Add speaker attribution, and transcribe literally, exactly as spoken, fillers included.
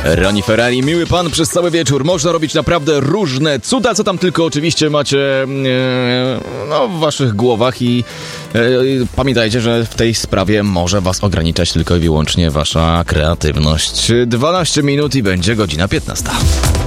Speaker 1: Ronnie Ferrari, miły pan przez cały wieczór. Można robić naprawdę różne cuda, co tam tylko oczywiście macie e, no, w waszych głowach i e, pamiętajcie, że w tej sprawie może was ograniczać tylko i wyłącznie wasza kreatywność. dwanaście minut i będzie godzina piętnasta.